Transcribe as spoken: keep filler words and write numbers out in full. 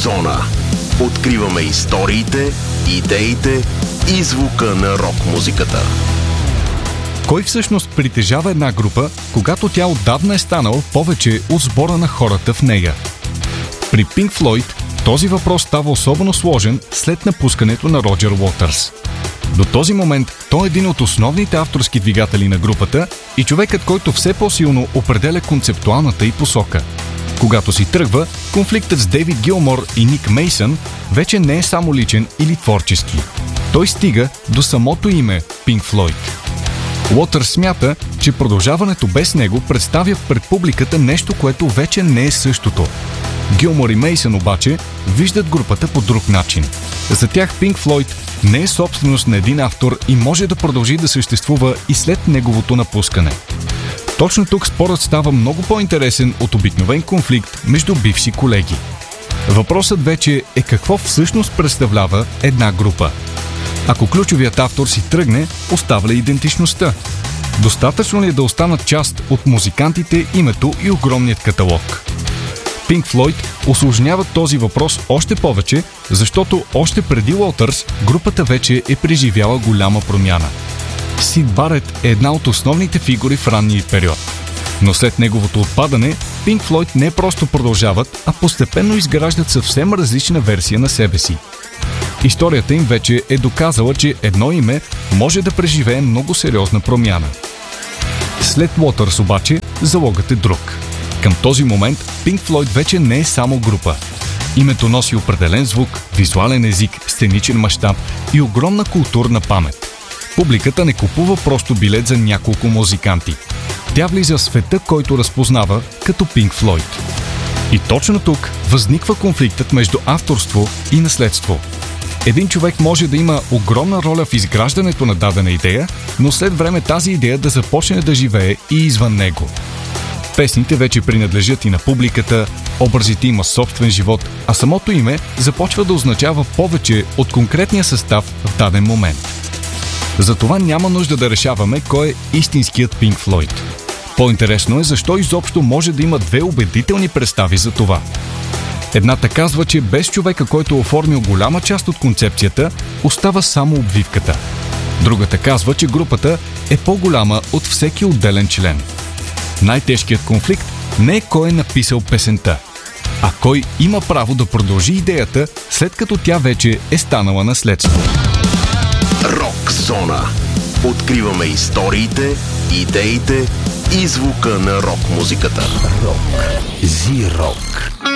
Зона. Откриваме историите, идеите и звука на рок-музиката. Кой всъщност притежава една група, когато тя отдавна е станала повече от сбора на хората в нея? При Pink Floyd този въпрос става особено сложен след напускането на Роджер Уотърс. До този момент той е един от основните авторски двигатели на групата и човекът, който все по-силно определя концептуалната й посока. Когато си тръгва, конфликтът с Дейвид Гилмор и Ник Мейсън вече не е само личен или творчески. Той стига до самото име Pink Floyd. Уотърс смята, че продължаването без него представя пред публиката нещо, което вече не е същото. Гилмор и Мейсън обаче виждат групата по друг начин. За тях Pink Floyd не е собственост на един автор и може да продължи да съществува и след неговото напускане. Точно тук спорът става много по-интересен от обикновен конфликт между бивши колеги. Въпросът вече е какво всъщност представлява една група. Ако ключовият автор си тръгне, остава ли идентичността? Достатъчно ли е да останат част от музикантите, името и огромният каталог? Pink Floyd усложняват този въпрос още повече, защото още преди Уотърс групата вече е преживяла голяма промяна. Сид Барет е една от основните фигури в ранния период. Но след неговото отпадане, Pink Floyd не просто продължават, а постепенно изграждат съвсем различна версия на себе си. Историята им вече е доказала, че едно име може да преживее много сериозна промяна. След Уотърс обаче залогът е друг. Към този момент Pink Floyd вече не е само група. Името носи определен звук, визуален език, сценичен мащаб и огромна културна памет. Публиката не купува просто билет за няколко музиканти. Тя влиза в света, който разпознава като Pink Floyd. И точно тук възниква конфликтът между авторство и наследство. Един човек може да има огромна роля в изграждането на дадена идея, но след време тази идея да започне да живее и извън него. Песните вече принадлежат и на публиката, образите има собствен живот, а самото име започва да означава повече от конкретния състав в даден момент. Затова няма нужда да решаваме кой е истинският Pink Floyd. По-интересно е защо изобщо може да има две убедителни представи за това. Едната казва, че без човека, който е оформил голяма част от концепцията, остава само обвивката. Другата казва, че групата е по-голяма от всеки отделен член. Най-тежкият конфликт не е кой е написал песента, а кой има право да продължи идеята, след като тя вече е станала наследство. Рок Зона. Откриваме историите, идеите и звука на рок-музиката. Рок. Зи-рок.